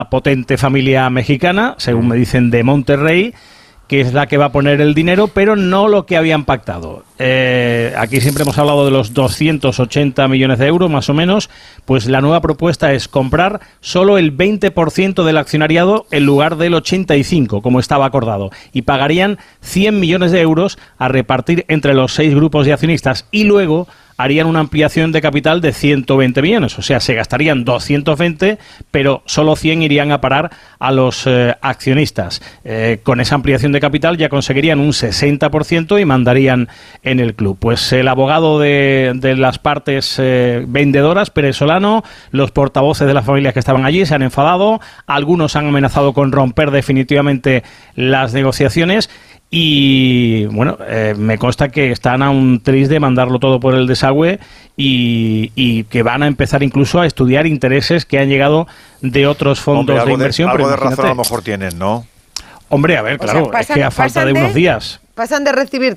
potente familia mexicana, según me dicen, de Monterrey, que es la que va a poner el dinero, pero no lo que habían pactado. Aquí siempre hemos hablado de los 280 millones de euros, más o menos. Pues la nueva propuesta es comprar solo el 20% del accionariado en lugar del 85%, como estaba acordado. Y pagarían 100 millones de euros a repartir entre los 6 grupos de accionistas. Y luego harían una ampliación de capital de 120 millones. O sea, se gastarían 220, pero solo 100 irían a parar a los accionistas. Con esa ampliación de capital ya conseguirían un 60% y mandarían en el club. Pues el abogado de las partes vendedoras, Pérez Solano, los portavoces de las familias que estaban allí se han enfadado, algunos han amenazado con romper definitivamente las negociaciones. Y bueno, me consta que están a un tris de mandarlo todo por el desagüe y que van a empezar incluso a estudiar intereses que han llegado de otros fondos de inversión. Algo de razón a lo mejor tienen, ¿no? Hombre, a ver, claro, es que a falta de unos días. Pasan de recibir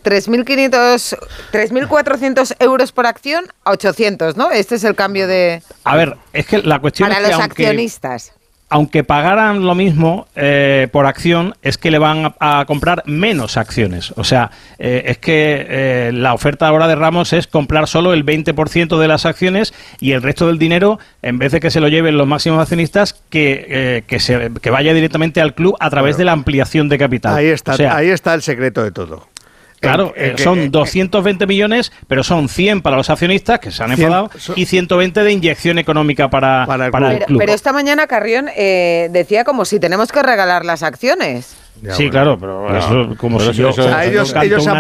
3.400 euros por acción a 800, ¿no? Este es el cambio de... A ver, es que la cuestión para es que los accionistas. Aunque pagaran lo mismo por acción, es que le van a comprar menos acciones. O sea, es que la oferta ahora de Ramos es comprar solo el 20% de las acciones y el resto del dinero, en vez de que se lo lleven los máximos accionistas, que vaya directamente al club a través de la ampliación de capital. Ahí está, o sea, ahí está el secreto de todo. Claro, son 220 millones, pero son 100 para los accionistas, que se han enfadado, y 120 de inyección económica para el club. Pero esta mañana Carrión decía como si tenemos que regalar las acciones. Sí, claro, pero eso, como si yo... ellos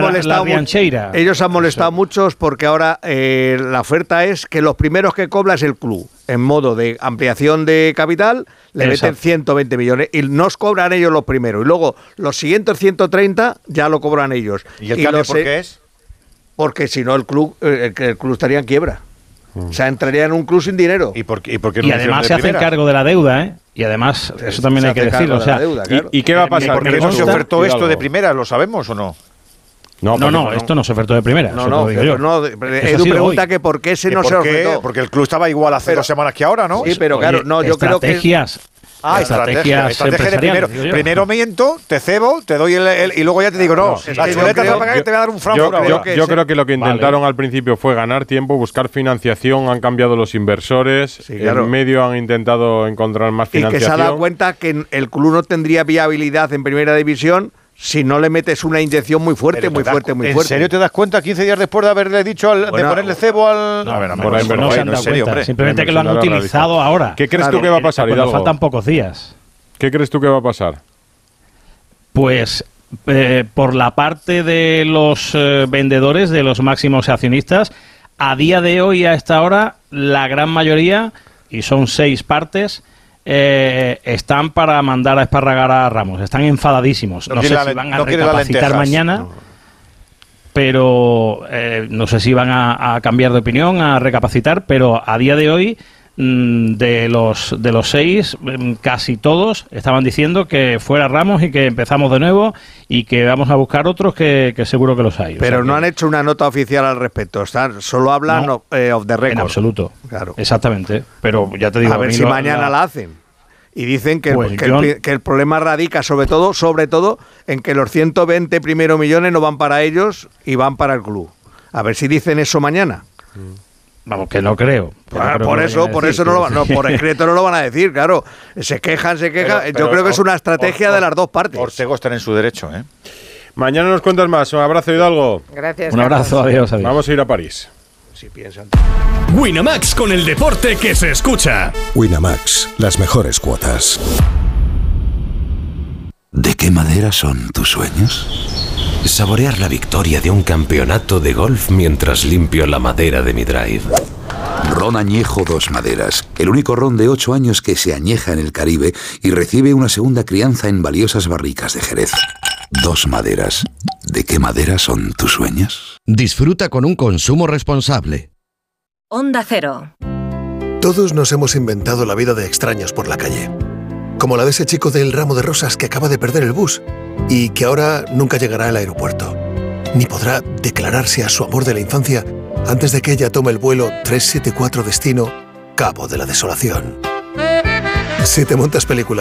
han molestado muchos porque ahora la oferta es que los primeros que cobra es el club. En modo de ampliación de capital, le meten 120 millones y nos cobran ellos los primeros. Y luego los siguientes 130 ya lo cobran ellos. ¿Y el cambio por qué es? Porque si no el club estaría en quiebra. O sea, entraría en un club sin dinero. ¿Y por qué no y además se hacen cargo de la deuda, ¿eh? Y además, eso también hay que decirlo. O sea, claro. ¿Y qué va a pasar? ¿Por qué no se ofertó esto de primera? ¿Lo sabemos o no? No, esto no se ofertó de primera. Edu pregunta que por qué ese no se ofertó. Porque el club estaba igual hace 2 semanas que ahora, ¿no? Sí, pero claro, yo creo que... Estrategia de primero miento, te cebo, te doy y luego ya te digo, no, la chuleta te va a pagar que te voy a dar un franco. Yo creo que lo que intentaron al principio fue ganar tiempo, buscar financiación, han cambiado los inversores, en medio han intentado encontrar más financiación. Y que se ha dado cuenta que el club no tendría viabilidad en primera división si no le metes una inyección muy fuerte, muy fuerte. ¿En serio te das cuenta 15 días después de haberle dicho de ponerle cebo al...? No se han dado cuenta, simplemente que lo han utilizado ahora. ¿Qué crees tú que va a pasar, Hidalgo? Faltan pocos días. ¿Qué crees tú que va a pasar? Pues por la parte de los vendedores, de los máximos accionistas, a día de hoy, a esta hora, la gran mayoría, y son 6 partes, están para mandar a esparragar a Ramos. Están enfadadísimos. No sé si van a recapacitar mañana, pero no sé si van a cambiar de opinión, a recapacitar, pero a día de hoy de los 6, casi todos estaban diciendo que fuera Ramos y que empezamos de nuevo y que vamos a buscar otros que seguro que los hay. Pero no han hecho una nota oficial al respecto, solo hablan off the record. En absoluto, claro. Exactamente, pero ya te digo... A ver si mañana la hacen. Y dicen que, pues que el problema radica sobre todo en que los 120 primeros millones no van para ellos y van para el club. A ver si dicen eso mañana. Vamos, que no creo. Por eso por escrito no lo van a decir, claro. Se quejan. Pero, yo creo que es una estrategia de las dos partes. Ortego está en su derecho, ¿eh? Mañana nos cuentas más. Un abrazo, Hidalgo. Gracias. Un abrazo, adiós. Vamos a ir a París. Si piensan. Winamax, con el deporte que se escucha. Winamax, las mejores cuotas. ¿De qué madera son tus sueños? Saborear la victoria de un campeonato de golf mientras limpio la madera de mi drive. Ron Añejo Dos Maderas, el único ron de 8 años que se añeja en el Caribe y recibe una segunda crianza en valiosas barricas de Jerez. Dos Maderas. ¿De qué madera son tus sueños? Disfruta con un consumo responsable. Onda Cero. Todos nos hemos inventado la vida de extraños por la calle. Como la de ese chico del ramo de rosas que acaba de perder el bus y que ahora nunca llegará al aeropuerto, ni podrá declararse a su amor de la infancia antes de que ella tome el vuelo 374 destino Cabo de la Desolación. Si te montas película